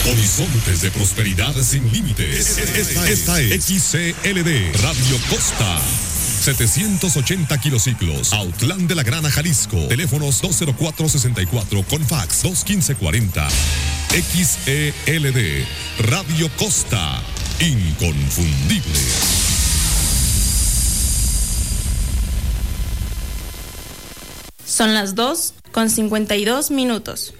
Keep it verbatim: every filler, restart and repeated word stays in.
Horizontes de prosperidad sin límites. Esta, esta es X C L D Radio Costa. setecientos ochenta kilociclos, Autlán de la Grana, Jalisco. Teléfonos dos cero cuatro sesenta y cuatro con fax dos uno cinco cuarenta. X E L D Radio Costa. Inconfundible. Son las dos con cincuenta y dos minutos.